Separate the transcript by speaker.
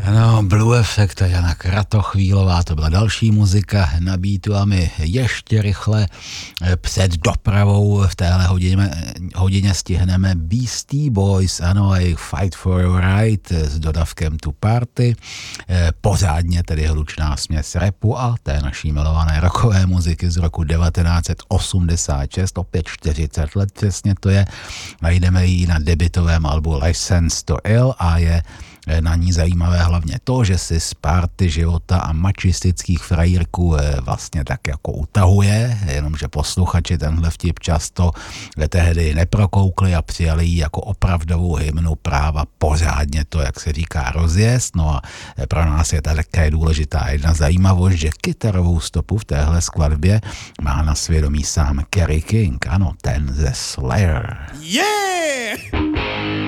Speaker 1: No, Blue Effect a Jana Kratochvílová, to byla další muzika na beatu a my ještě rychle před dopravou v téhle hodině stihneme Beastie Boys, ano, a jejich Fight for Your Right s dodavkem To Party, pořádně tedy hlučná směs rapu a té naší milované rockové muziky z roku 1986, opět 40 let přesně to je, najdeme ji na debutovém albu License to Ill a je na ní zajímavé hlavně to, že si z party života a mačistických frajírků vlastně tak jako utahuje, jenomže posluchači tenhle vtip často tehdy neprokoukli a přijali ji jako opravdovou hymnu práva pořádně to, jak se říká, rozjezd. No a pro nás je také důležitá jedna zajímavost, že kytarovou stopu v téhle skladbě má na svědomí sám Kerry King, ano, ten ze Slayer.
Speaker 2: Yeah!